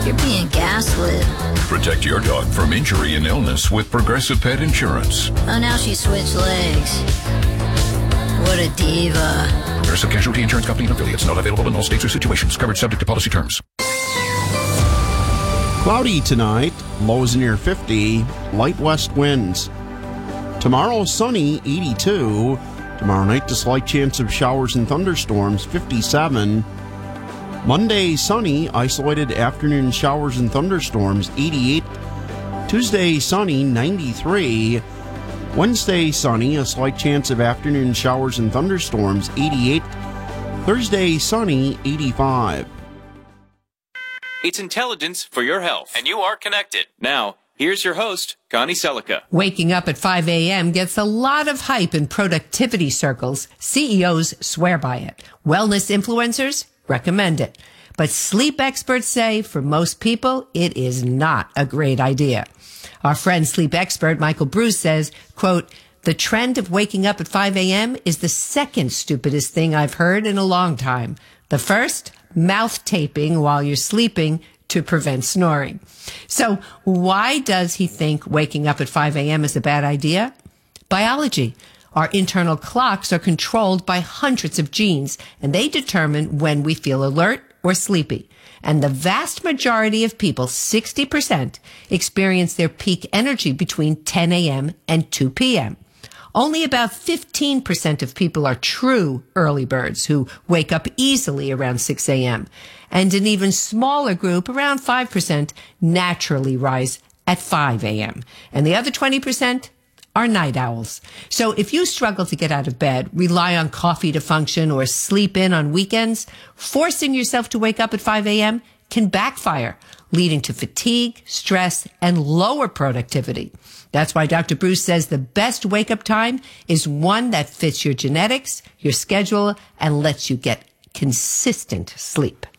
You're being gaslit. Protect your dog from injury and illness with Progressive Pet Insurance. Oh, now she switched legs. What a diva. Progressive Casualty Insurance Company and affiliates. Not available in all states or situations. Covered subject to policy terms. Cloudy tonight. Lows near 50. Light west winds. Tomorrow sunny, 82. Tomorrow night, a slight chance of showers and thunderstorms, 57. Monday, sunny, isolated afternoon showers and thunderstorms, 88. Tuesday, sunny, 93. Wednesday, sunny, a slight chance of afternoon showers and thunderstorms, 88. Thursday, sunny, 85. It's intelligence for your health, and you are connected. Now, here's your host, Connie Selica. Waking up at 5 a.m. gets a lot of hype in productivity circles. CEOs swear by it. Wellness influencers recommend it. But sleep experts say for most people, it is not a great idea. Our friend sleep expert Michael Bruce says, quote, "The trend of waking up at 5 a.m. is the second stupidest thing I've heard in a long time. The first, mouth taping while you're sleeping to prevent snoring." So why does he think waking up at 5 a.m. is a bad idea? Biology. Our internal clocks are controlled by hundreds of genes, and they determine when we feel alert or sleepy. And the vast majority of people, 60%, experience their peak energy between 10 a.m. and 2 p.m. Only about 15% of people are true early birds who wake up easily around 6 a.m. And an even smaller group, around 5%, naturally rise at 5 a.m. And the other 20% are night owls. So if you struggle to get out of bed, rely on coffee to function, or sleep in on weekends, forcing yourself to wake up at 5 a.m. can backfire, leading to fatigue, stress, and lower productivity. That's why Dr. Bruce says the best wake-up time is one that fits your genetics, your schedule, and lets you get consistent sleep.